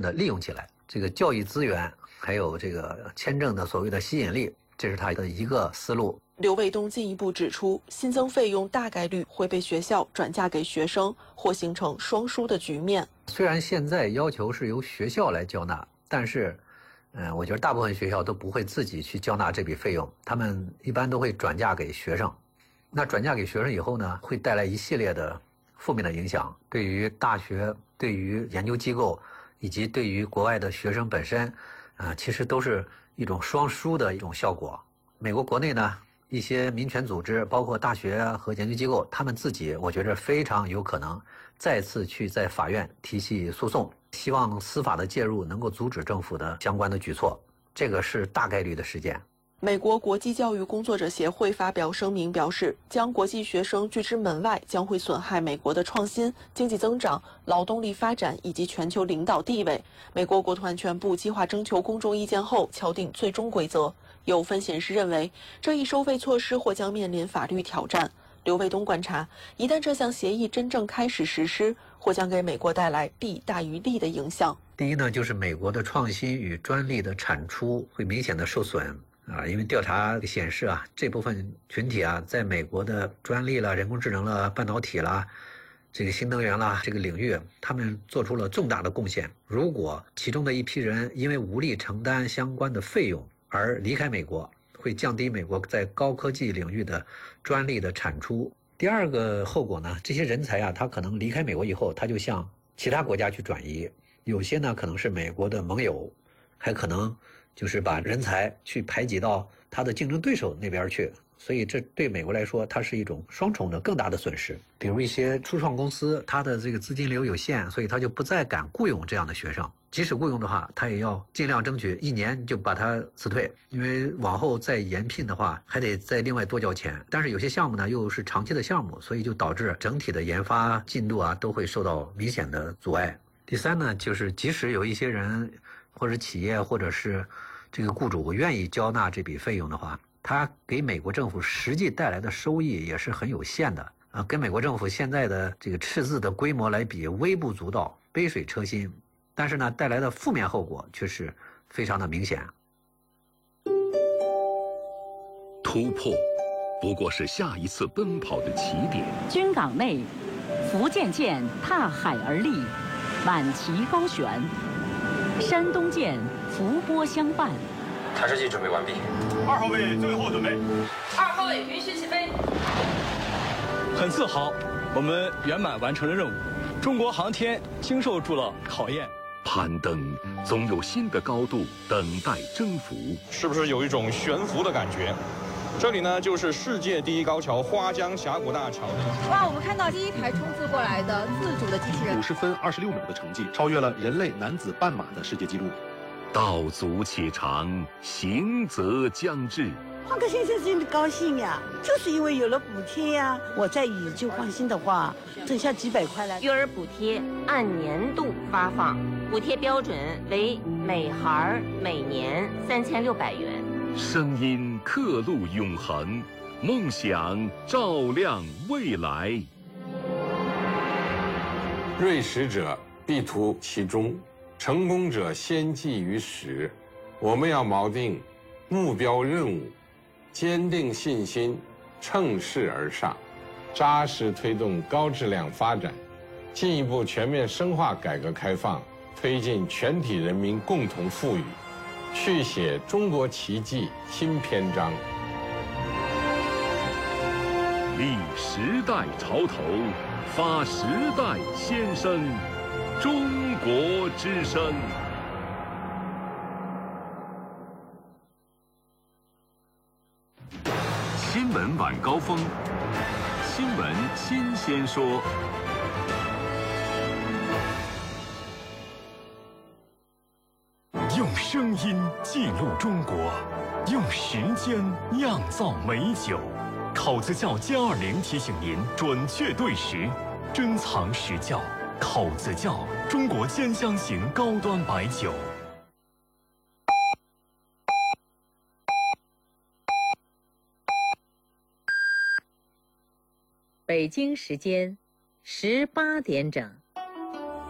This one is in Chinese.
的利用起来。这个教育资源还有这个签证的所谓的吸引力，这是他的一个思路。 刘卫东进一步指出，新增费用大概率会被学校转嫁给学生，或形成双输的局面。 虽然现在要求是由学校来交纳，但是我觉得大部分学校都不会自己去交纳这笔费用，他们一般都会转嫁给学生。那转嫁给学生以后呢，会带来一系列的负面的影响，对于大学、对于研究机构以及对于国外的学生本身，其实都是一种双输的一种效果。美国国内呢，一些民权组织，包括大学和研究机构，他们自己我觉着非常有可能再次去在法院提起诉讼，希望司法的介入能够阻止政府的相关的举措，这个是大概率的事件。 美国国际教育工作者协会发表声明表示，将国际学生拒之门外将会损害美国的创新、经济增长、劳动力发展以及全球领导地位。美国国土安全部计划征求公众意见后敲定最终规则。有分析人士认为，这一收费措施或将面临法律挑战。刘卫东观察，一旦这项协议真正开始实施，或将给美国带来弊大于利的影响。 第一呢，就是美国的创新与专利的产出会明显的受损。因为调查显示这部分群体在美国的专利了、人工智能了、半导体了、这个新能源啦这个领域，他们做出了重大的贡献。如果其中的一批人因为无力承担相关的费用而离开美国，会降低美国在高科技领域的专利的产出。第二个后果呢，这些人才他可能离开美国以后，他就向其他国家去转移，有些呢可能是美国的盟友，还可能就是把人才去排挤到他的竞争对手那边去，所以这对美国来说，它是一种双重的更大的损失。比如一些初创公司，它的这个资金流有限，所以他就不再敢雇佣这样的学生，即使雇佣的话，他也要尽量争取1年就把他辞退，因为往后再延聘的话，还得再另外多交钱。但是有些项目呢又是长期的项目，所以就导致整体的研发进度都会受到明显的阻碍。第三呢，就是即使有一些人或者企业或者是这个雇主愿意交纳这笔费用的话，它给美国政府实际带来的收益也是很有限的跟美国政府现在的这个赤字的规模来比，微不足道，杯水车薪。但是呢，带来的负面后果却是非常的明显。 突破不过是下一次奔跑的起点。 军港内，福建舰踏海而立，满旗高悬；山东舰伏波相伴。 探视器准备完毕。 2号位最后准备。 2号位允许起飞。 很自豪，我们圆满完成了任务。中国航天经受住了考验。 攀登总有新的高度等待征服， 是不是有一种悬浮的感觉？这里呢，就是世界第一高桥花江峡谷大桥。 哇，我们看到第一台冲刺过来的自主的机器人， 50分26秒的成绩，超越了人类男子半马的世界纪录。 道阻且长，行则将至。 换个先生真的高兴呀，就是因为有了补贴呀。我再以旧换新的话，挣下几百块来。 育儿补贴按年度发放，补贴标准为每孩每年3600元。 声音刻录永恒，梦想照亮未来。 锐识者必图其中，成功者先记于始。我们要锚定目标任务，坚定信心，乘势而上，扎实推动高质量发展，进一步全面深化改革开放，推进全体人民共同富裕，续写中国奇迹新篇章。 立时代潮头，发时代先声，中国之声。新闻晚高峰，新闻新鲜说。 用声音记录中国，用时间酿造美酒。考子窖+20提醒您准确对时，珍藏实窖。考子窖，中国兼香型高端白酒。 北京时间18点整。